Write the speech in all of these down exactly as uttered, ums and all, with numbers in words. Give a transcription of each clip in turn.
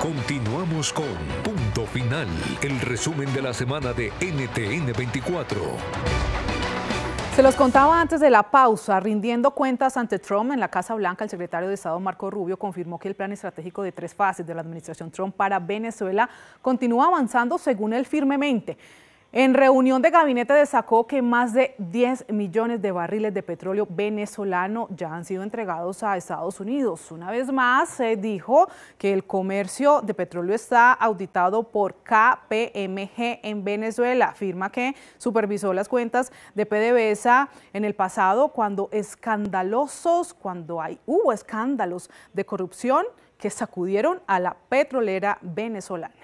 Continuamos con Punto Final, el resumen de la semana de N T N veinticuatro. Se los contaba antes de la pausa, rindiendo cuentas ante Trump en la Casa Blanca, el secretario de Estado Marco Rubio confirmó que el plan estratégico de tres fases de la administración Trump para Venezuela continúa avanzando según él firmemente. En reunión de gabinete destacó que más de diez millones de barriles de petróleo venezolano ya han sido entregados a Estados Unidos. Una vez más, se dijo que el comercio de petróleo está auditado por K P M G en Venezuela. Afirma que supervisó las cuentas de PDVSA en el pasado cuando escandalosos, cuando hay, hubo escándalos de corrupción que sacudieron a la petrolera venezolana.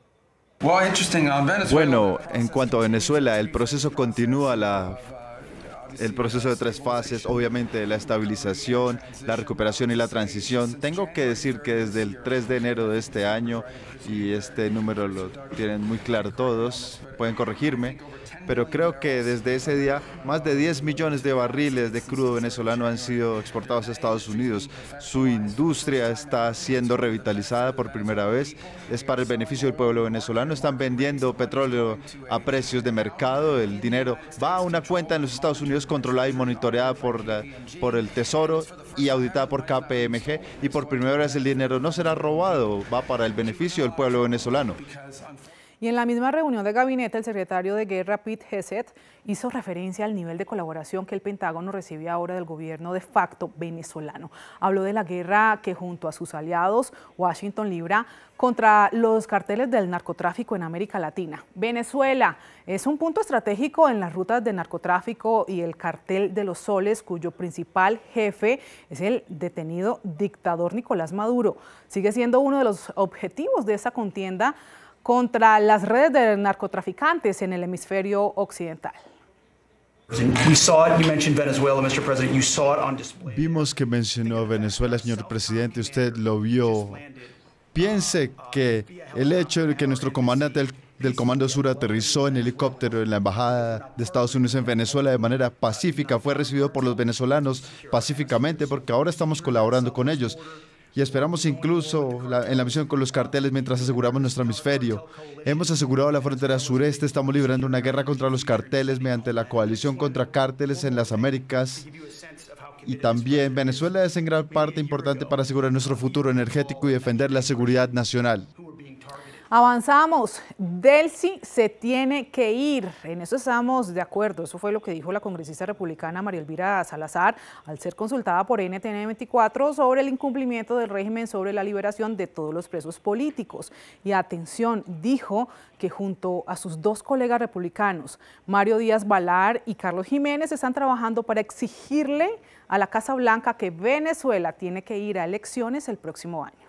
Bueno, en cuanto a Venezuela, el proceso continúa, la, el proceso de tres fases, obviamente la estabilización, la recuperación y la transición. Tengo que decir que desde el tres de enero de este año, y este número lo tienen muy claro todos, pueden corregirme, pero creo que desde ese día más de diez millones de barriles de crudo venezolano han sido exportados a Estados Unidos. Su industria está siendo revitalizada por primera vez, es para el beneficio del pueblo venezolano. Están vendiendo petróleo a precios de mercado, el dinero va a una cuenta en los Estados Unidos controlada y monitoreada por, la, por el Tesoro y auditada por K P M G, y por primera vez el dinero no será robado, va para el beneficio del pueblo venezolano. Y en la misma reunión de gabinete, el secretario de Guerra, Pete Hegseth, hizo referencia al nivel de colaboración que el Pentágono recibe ahora del gobierno de facto venezolano. Habló de la guerra que junto a sus aliados, Washington libra contra los carteles del narcotráfico en América Latina. Venezuela es un punto estratégico en las rutas de narcotráfico y el cartel de los soles, cuyo principal jefe es el detenido dictador Nicolás Maduro. Sigue siendo uno de los objetivos de esa contienda contra las redes de narcotraficantes en el hemisferio occidental. Vimos que mencionó Venezuela, señor presidente, usted lo vio. Piense que el hecho de que nuestro comandante del, del Comando Sur aterrizó en helicóptero en la Embajada de Estados Unidos en Venezuela de manera pacífica, fue recibido por los venezolanos pacíficamente, porque ahora estamos colaborando con ellos. Y esperamos incluso la, en la misión con los carteles mientras aseguramos nuestro hemisferio. Hemos asegurado la frontera sureste, estamos librando una guerra contra los carteles mediante la coalición contra cárteles en las Américas. Y también Venezuela es en gran parte importante para asegurar nuestro futuro energético y defender la seguridad nacional. Avanzamos. Delcy se tiene que ir. En eso estamos de acuerdo. Eso fue lo que dijo la congresista republicana María Elvira Salazar al ser consultada por N T N veinticuatro sobre el incumplimiento del régimen sobre la liberación de todos los presos políticos. Y atención, dijo que junto a sus dos colegas republicanos, Mario Díaz Balar y Carlos Jiménez, están trabajando para exigirle a la Casa Blanca que Venezuela tiene que ir a elecciones el próximo año.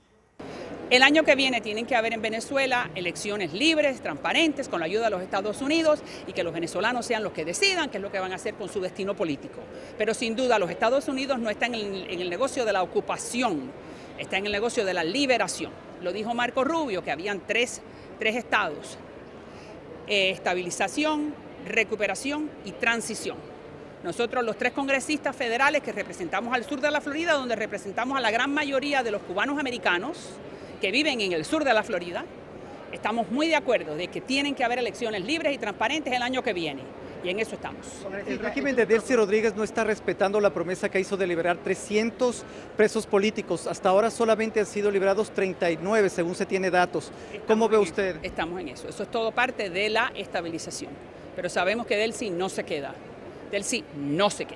El año que viene tienen que haber en Venezuela elecciones libres, transparentes, con la ayuda de los Estados Unidos, y que los venezolanos sean los que decidan qué es lo que van a hacer con su destino político. Pero sin duda los Estados Unidos no están en el, en el negocio de la ocupación, está en el negocio de la liberación. Lo dijo Marco Rubio, que habían tres, tres estados: eh, estabilización, recuperación y transición. Nosotros, los tres congresistas federales que representamos al sur de la Florida, donde representamos a la gran mayoría de los cubanos americanos que viven en el sur de la Florida, estamos muy de acuerdo de que tienen que haber elecciones libres y transparentes el año que viene, y en eso estamos. El régimen de Delcy Rodríguez no está respetando la promesa que hizo de liberar trescientos presos políticos. Hasta ahora solamente han sido liberados treinta y nueve, según se tiene datos. ¿Cómo ve usted? Estamos en eso. Eso es todo parte de la estabilización. Pero sabemos que Delcy no se queda. Delcy no se queda.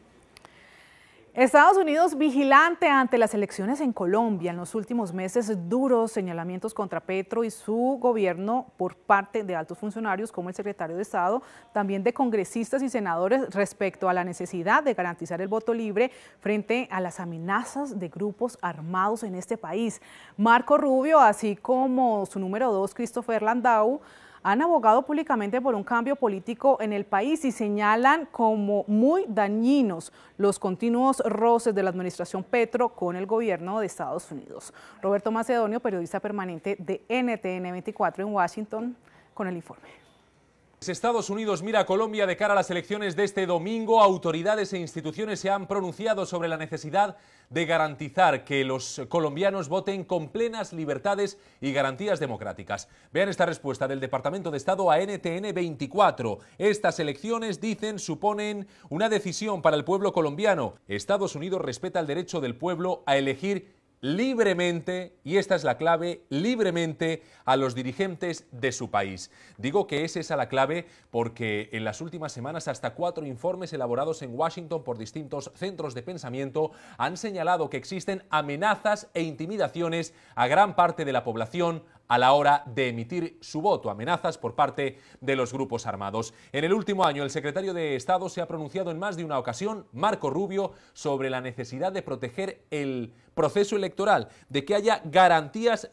Estados Unidos vigilante ante las elecciones en Colombia. En los últimos meses, duros señalamientos contra Petro y su gobierno por parte de altos funcionarios como el secretario de Estado, también de congresistas y senadores respecto a la necesidad de garantizar el voto libre frente a las amenazas de grupos armados en este país. Marco Rubio, así como su número dos, Christopher Landau, han abogado públicamente por un cambio político en el país y señalan como muy dañinos los continuos roces de la administración Petro con el gobierno de Estados Unidos. Roberto Macedonio, periodista permanente de N T N veinticuatro en Washington, con el informe. Estados Unidos mira a Colombia de cara a las elecciones de este domingo. Autoridades e instituciones se han pronunciado sobre la necesidad de garantizar que los colombianos voten con plenas libertades y garantías democráticas. Vean esta respuesta del Departamento de Estado a N T N veinticuatro. Estas elecciones, dicen, suponen una decisión para el pueblo colombiano. Estados Unidos respeta el derecho del pueblo a elegir libremente, y esta es la clave, libremente a los dirigentes de su país. Digo que es esa la clave porque en las últimas semanas hasta cuatro informes elaborados en Washington por distintos centros de pensamiento han señalado que existen amenazas e intimidaciones a gran parte de la población a la hora de emitir su voto, amenazas por parte de los grupos armados. En el último año, el secretario de Estado se ha pronunciado en más de una ocasión, Marco Rubio, sobre la necesidad de proteger el proceso electoral, de que haya garantías